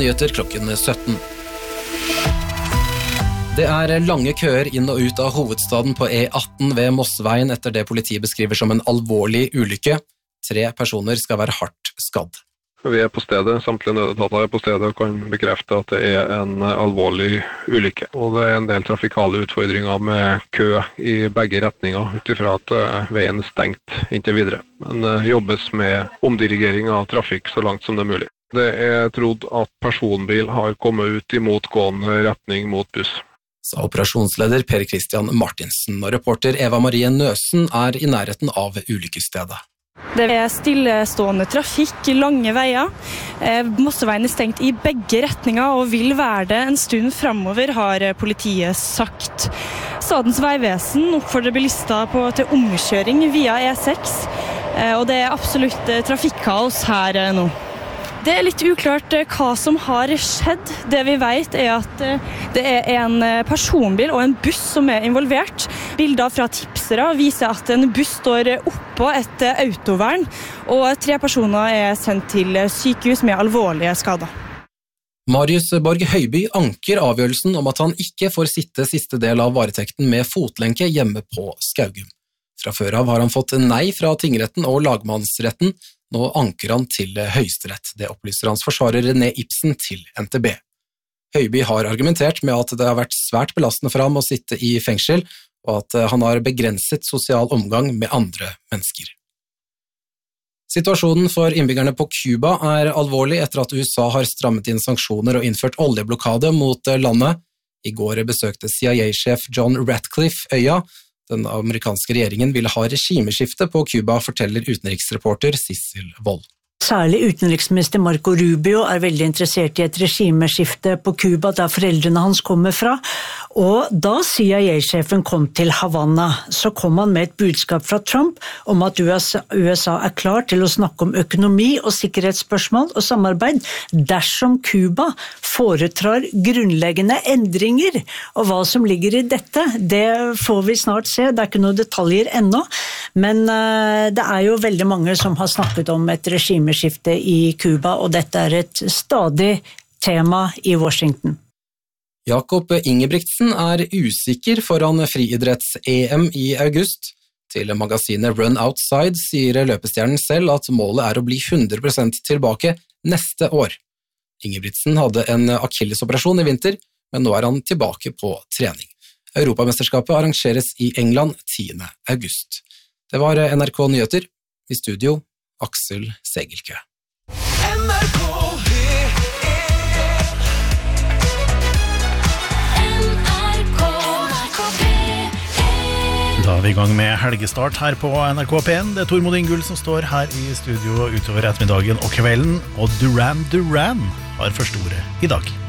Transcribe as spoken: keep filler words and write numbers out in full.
nyheter klokken sytten. Det er lange køer inn og ut av hovedstaden på E atten ved Mossveien etter det politiet beskriver som en alvorlig ulykke. Tre personer skal være hardt skadd. Vi er på stedet, samtlige nødetater er på stedet og kan bekrefte at det er en alvorlig ulykke. Og det er en del trafikale utfordringer med kø i begge retninger, utifra at veien er stengt inntil videre. Men det jobbes med omdirigering av trafikk så langt som det er mulig. Det er trodd at personbil har kommet ut i motgående retning mot buss. Sa operasjonsleder Per Christian Martinsen, og reporter Eva Marie Nøsen er i nærheten av ulykkesstedet. Det er stillestående trafikk, lange veier. Mosseveien er stengt i begge retninger og vil være det en stund fremover, har politiet sagt. Statens vegvesen oppfordrer bilister på, til omkjøring via E seks, og det er absolutt trafikkaos her nå. Det er litt uklart hva som har skjedd. Det vi vet er at det er en personbil og en buss som er involvert. Bilder fra tipsere viser at en buss står oppå et autovern, og tre personer er sendt til sykehus med alvorlige skader. Marius Borg Høiby anker avgjørelsen om at han ikke får sitte siste del av varetekten med fotlenke hjemme på Skaugum. Fra før av har han fått nei fra tingretten og lagmannsretten. Nå anker han til Høyesterett. Det opplyser hans forsvarer René Ibsen til N T B. Høiby har argumentert med at det har vært svært belastende for ham å sitte i fengsel, og at han har begrenset sosial omgang med andre mennesker. Situasjonen for innbyggerne på Cuba er alvorlig etter at U S A har strammet inn sanksjoner og innført oljeblokade mot landet. I går besøkte C I A-sjef John Ratcliffe øya. Den amerikanske regjeringen ville ha regimeskifte på Cuba, forteller utenriksreporter Sissel Wold. Særlig utenriksminister Marco Rubio er veldig interessert i et regimeskifte på Cuba, der foreldrene hans kommer fra. Og da C I A-sjefen kom til Havana, så kom han med et budskap fra Trump om at U S A, U S A er klar til å snakke om økonomi og sikkerhetsspørsmål og samarbeid dersom Cuba foretrar grunnleggende endringer. Og hva som ligger i dette, det får vi snart se. Det er ikke noen detaljer ennå, men uh, det er jo veldig mange som har snakket om et regimeskifte i Cuba, og dette er et stadig tema i Washington. Jakob Ingebrigtsen er usikker foran friidretts-E M i august. Til magasinet Run Outside sier løpestjernen selv at målet er å bli hundre prosent tilbake neste år. Ingebrigtsen hadde en akillesoperasjon i vinter, men nå er han tilbake på trening. Europamesterskapet arrangeres i England tiende august. Det var N R K Nyheter. I studio, Aksel Segelkø. Da er vi i gang med helgestart her på N R K P en. Det er Tormod Ingull som står her i studio utover ettermiddagen og kvelden, og Duran Duran har første ordet i dag.